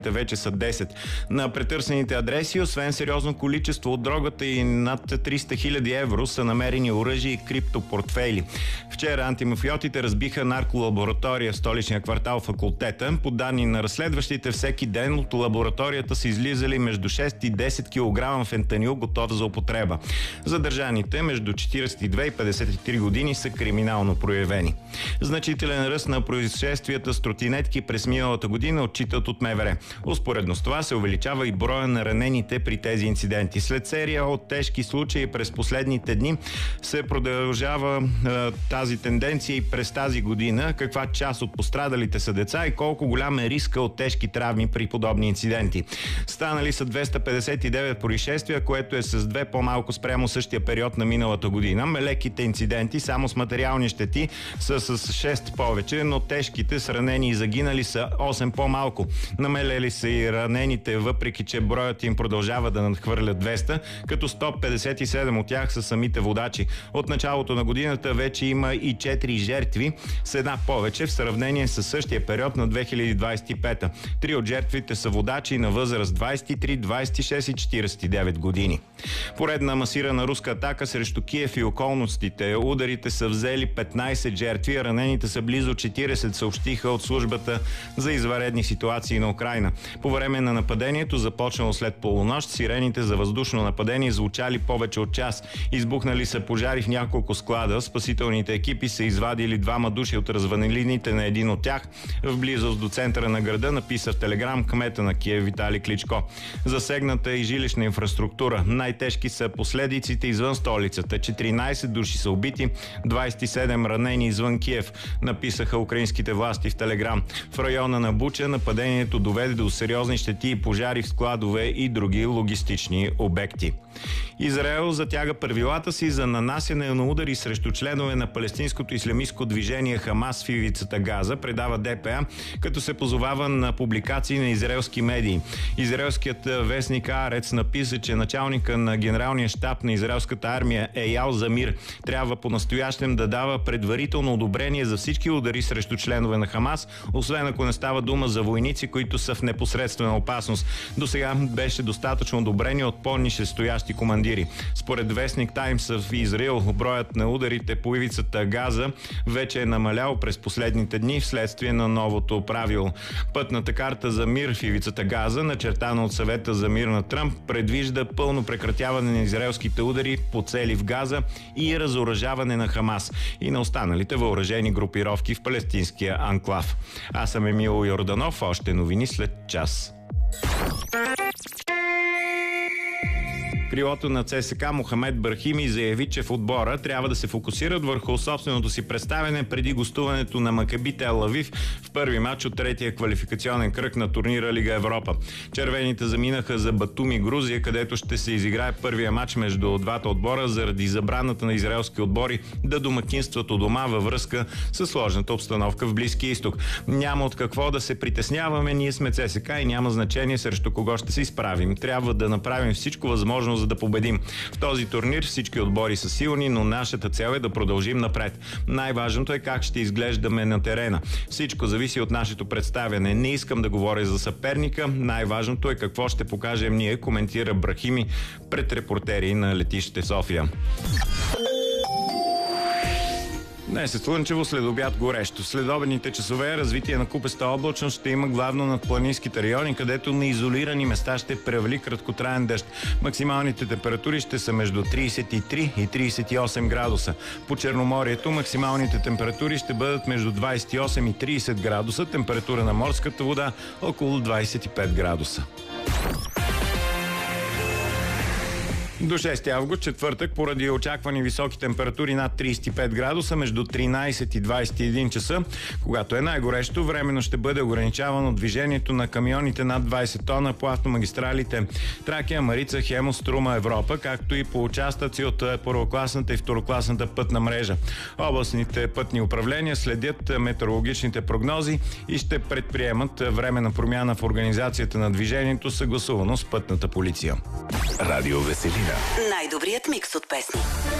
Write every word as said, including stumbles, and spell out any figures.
вече са десет. На претърсените адреси, освен сериозно количество от дрогата и над триста хиляди евро, са намерени оръжие и криптопортфейли. Вчера антимафиотите разбиха нарколаборатория в столичния квартал Факултета. По данни на разследващите, всеки ден от лабораторията са излизали между шест и десет килограма фентанил, готов за употреба. Задържаните между четиридесет и две и петдесет и три години са криминално проявени. Значителен ръст на происшествията с тротинетки през миналата година отчитат от МВР. Успоредно с това се увеличава и броя на ранените при тези инциденти. След серия от тежки случаи през последните дни се продължава е, тази тенденция и през тази година. Каква част от пострадалите са деца и колко голям е риска от тежки травми при подобни инциденти? Станали са двеста петдесет и девет происшествия, което е с две по-малко спрямо същия период на миналата година. Леките инциденти само с материални щети са с шест повече, но тежките с ранени и загинали са осем по-малко. Намалели са и ранените, въпреки че броят им продължава да надхвърля двеста, като сто петдесет и седем от тях са самите водачи. От началото на годината вече има и четири жертви, с една повече в сравнение с същия период на две хиляди двадесет и пета. Три от жертвите са водачи на възраст двадесет и три, двадесет и шест и четиридесет и девет години. Поредна масирана руска атака срещу Киев и околностите. Ударите са взели петнадесет жертви, а ранените са близо четиридесет, съобщиха от службата за извънредни ситуации на Украйна. По време на нападението, започнало след полунощ, сирените за въздушно нападение звучали повече от час. Избухнали са пожари в няколко склада. Спасителните екипи са извадили двама души от развалините на един от тях в близост до центъра на града, написа в Телеграм кмета на Киев Виталий Кличко. Засегната е и жилищна инфраструктура. Най-тежки са последиците извън столицата. четиринадесет души са убити, двадесет и седем ранени извън Киев, написаха украинските власти в Телеграм. В района на Буча нападението доведе до сериозни щети и пожари в складове и други логистични обекти. Израел затяга правилата си за нанасяне на удари срещу членове на палестинското ислямистко движение Хамас в ивицата Газа, предава ДПА, като се позовава на публикации на израелски медии. Израелският вестник Аарец написа, че началника на генералния щаб на израелската армия Еял Замир трябва по-настоящем да дава предварително одобрение за всички удари срещу членове на Хамас, освен ако не става дума за войници, които са в непосредствена опасност. До сега беше достатъчно одобрение от по-нишестоящи командири. Според вестник Таймс в Израил, броят на ударите по ивицата Газа вече е намалял през последните дни вследствие на новото правило. Пътната карта за мир в ивицата Газа, начертана от съвета за мир на Тръмп, предвижда пълно прекратяване на израелските удари по цели в Газа и разоръжаване на Хамас и на останалите въоръжени групировки в палестинския анклав. Аз съм Емил Йорданов, още новини след час. Крилото на ЦСКА Мохамед Брахими заяви, че в отбора трябва да се фокусират върху собственото си представяне преди гостуването на Макаби Тел Авив в първи матч от третия квалификационен кръг на турнира Лига Европа. Червените заминаха за Батуми, Грузия, където ще се изиграе първия матч между двата отбора заради забраната на израелски отбори да домакинстват у дома във връзка с сложната обстановка в Близкия изток. Няма от какво да се притесняваме, ние сме ЦСКА и няма значение срещу кого ще се изправим. Трябва да направим всичко възможно, за да победим. В този турнир всички отбори са силни, но нашата цел е да продължим напред. Най-важното е как ще изглеждаме на терена. Всичко зависи от нашето представяне. Не искам да говоря за съперника. Най-важното е какво ще покажем ние, коментира Брахими пред репортери на летище София. Днес е слънчево, след обяд горещо. След обедните часове развитие на купеста облачност ще има главно над планинските райони, където на изолирани места ще превали краткотраен дъжд. Максималните температури ще са между тридесет и три и тридесет и осем градуса. По Черноморието максималните температури ще бъдат между двадесет и осем и тридесет градуса, температура на морската вода около двадесет и пет градуса. До шести август, четвъртък, поради очаквани високи температури над тридесет и пет градуса, между тринадесет и двадесет и един часа, когато е най-горещо, временно ще бъде ограничавано движението на камионите над двадесет тона по автомагистралите Тракия, Марица, Хемус, Струма, Европа, както и по участъци от първокласната и второкласната пътна мрежа. Областните пътни управления следят метеорологичните прогнози и ще предприемат временна промяна в организацията на движението, съгласувано с пътната полиция. Радио Веселина. Най-добрият микс от песни.